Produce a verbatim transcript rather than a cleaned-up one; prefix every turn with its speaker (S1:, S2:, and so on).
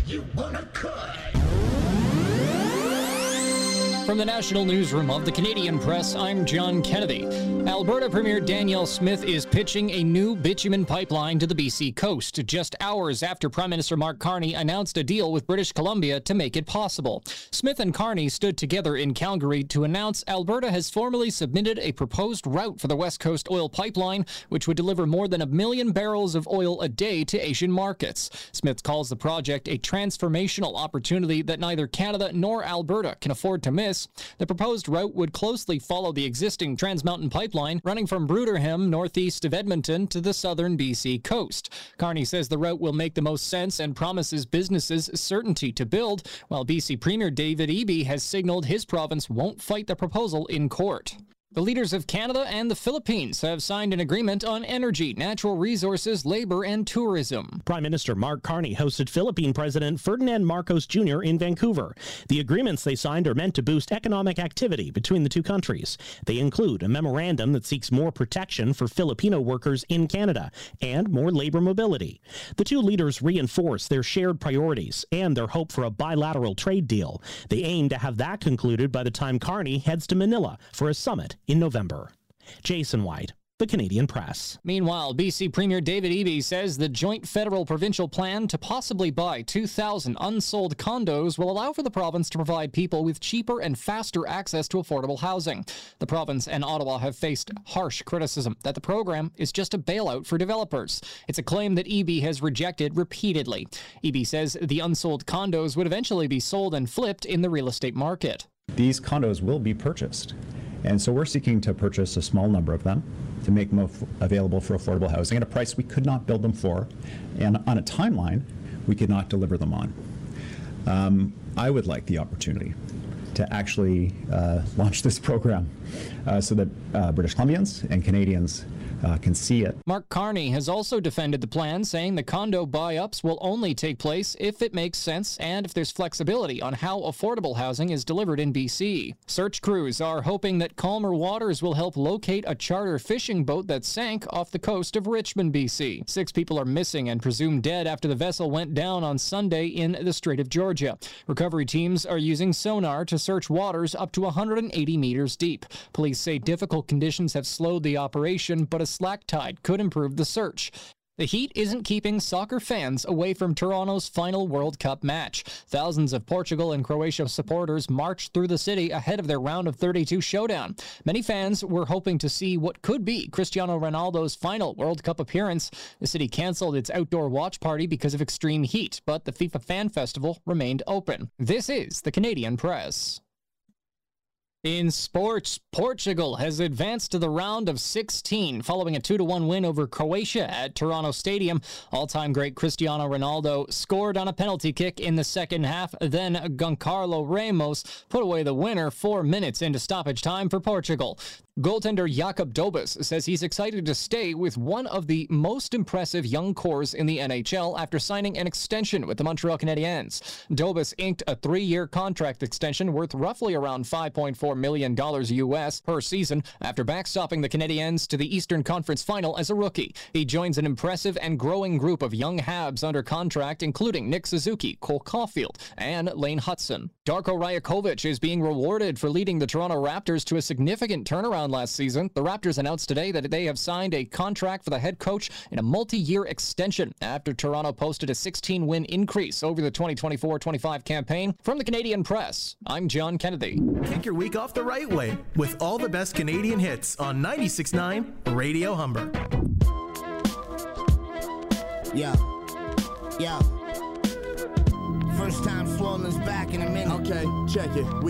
S1: You wanna cut?
S2: From the National Newsroom of the Canadian Press, I'm John Kennedy. Alberta Premier Danielle Smith is pitching a new bitumen pipeline to the B C coast, just hours after Prime Minister Mark Carney announced a deal with British Columbia to make it possible. Smith and Carney stood together in Calgary to announce Alberta has formally submitted a proposed route for the West Coast oil pipeline, which would deliver more than a million barrels of oil a day to Asian markets. Smith calls the project a transformational opportunity that neither Canada nor Alberta can afford to miss. The proposed route would closely follow the existing Trans Mountain pipeline running from Bruderham, northeast of Edmonton, to the southern B C coast. Carney says the route will make the most sense and promises businesses certainty to build, while B C Premier David Eby has signaled his province won't fight the proposal in court. The leaders of Canada and the Philippines have signed an agreement on energy, natural resources, labor, and tourism.
S3: Prime Minister Mark Carney hosted Philippine President Ferdinand Marcos Junior in Vancouver. The agreements they signed are meant to boost economic activity between the two countries. They include a memorandum that seeks more protection for Filipino workers in Canada and more labor mobility. The two leaders reinforce their shared priorities and their hope for a bilateral trade deal. They aim to have that concluded by the time Carney heads to Manila for a summit in November. Jason White, The Canadian Press.
S2: Meanwhile, B C Premier David Eby says the joint federal-provincial plan to possibly buy two thousand unsold condos will allow for the province to provide people with cheaper and faster access to affordable housing. The province and Ottawa have faced harsh criticism that the program is just a bailout for developers. It's a claim that Eby has rejected repeatedly. Eby says the unsold condos would eventually be sold and flipped in the real estate market.
S4: These condos will be purchased. And so we're seeking to purchase a small number of them to make them available for affordable housing at a price we could not build them for, and on a timeline we could not deliver them on. Um, I would like the opportunity to actually uh, launch this program uh, so that uh, British Columbians and Canadians Uh, can see it.
S2: Mark Carney has also defended the plan, saying the condo buy-ups will only take place if it makes sense and if there's flexibility on how affordable housing is delivered in B C. Search crews are hoping that calmer waters will help locate a charter fishing boat that sank off the coast of Richmond, B C. Six people are missing and presumed dead after the vessel went down on Sunday in the Strait of Georgia. Recovery teams are using sonar to search waters up to one hundred eighty meters deep. Police say difficult conditions have slowed the operation, but a slack tide could improve the search. The heat isn't keeping soccer fans away from Toronto's final World Cup match. Thousands of Portugal and Croatia supporters marched through the city ahead of their round of thirty-two showdown. Many fans were hoping to see what could be Cristiano Ronaldo's final World Cup appearance. The city canceled its outdoor watch party because of extreme heat, but the FIFA Fan Festival remained open. This is the Canadian Press. In sports, Portugal has advanced to the round of sixteen following a two to one win over Croatia at Toronto Stadium. All-time great Cristiano Ronaldo scored on a penalty kick in the second half. Then Goncalo Ramos put away the winner four minutes into stoppage time for Portugal. Goaltender Jakub Dobes says he's excited to stay with one of the most impressive young cores in the N H L after signing an extension with the Montreal Canadiens. Dobes inked a three-year contract extension worth roughly around five point four million dollars U S per season after backstopping the Canadiens to the Eastern Conference Final as a rookie. He joins an impressive and growing group of young Habs under contract, including Nick Suzuki, Cole Caulfield, and Lane Hutson. Darko Rajakovic is being rewarded for leading the Toronto Raptors to a significant turnaround last season. The Raptors announced today that they have signed a contract for the head coach in a multi-year extension after Toronto posted a sixteen win increase over the twenty twenty-four twenty-five campaign. From the Canadian Press, I'm John Kennedy.
S5: Kick your week off the right way with all the best Canadian hits on ninety-six point nine Radio Humber.
S6: Yo, yo. First time Swollen's back in a minute.
S7: Okay, check it. We